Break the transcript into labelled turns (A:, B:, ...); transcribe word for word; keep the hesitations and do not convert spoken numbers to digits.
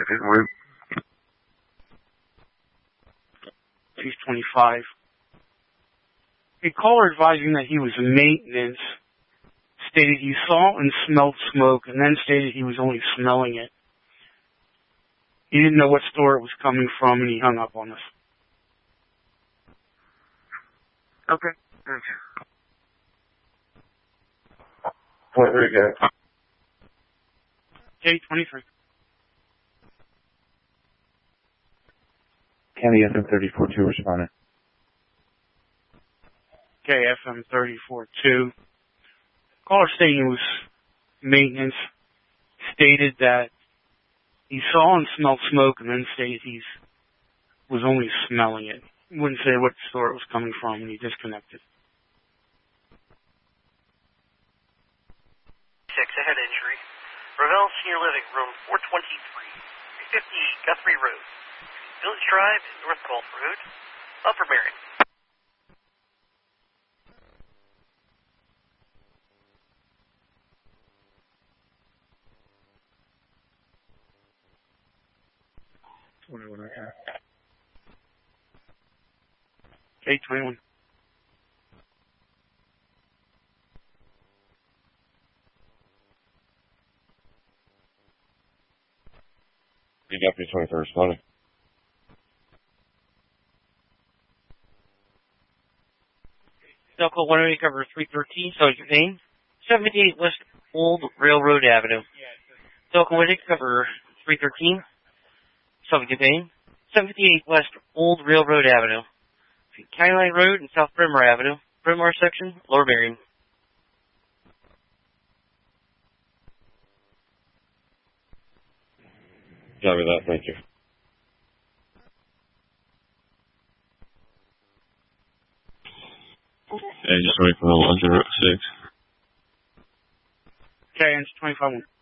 A: private route.
B: He's twenty-five. A caller advising that he was maintenance stated he saw and smelled smoke and then stated he was only smelling it. He didn't know what store it was coming from and he hung up on us.
A: Okay. Thanks. Point three again.
B: J twenty-three.
C: County F M thirty-four two responding.
B: K F M thirty-four two. Caller stating it was maintenance stated that he saw and smelled smoke and then stated he was only smelling it. He wouldn't say what store it was coming from and he disconnected.
D: Six, a head injury. Ravel Senior Living, room four twenty-three, three fifty Guthrie Road, Village Drive, North Gulf Road, Upper Marion.
C: twenty-one, okay.
B: K twenty-one.
C: You got me twenty-three responding.
E: Delco one oh eight cover three thirteen, Sergeant Payne. seventy-eight West Old Railroad Avenue. Delco one oh eight cover three thirteen, Sergeant Payne. seventy-eight West Old Railroad Avenue. County Line Road and South Bremar Avenue. Bremar section, Lower Marion.
C: Copy that, thank you. Hey, just wait for the one zero six.
B: K N twenty-five one.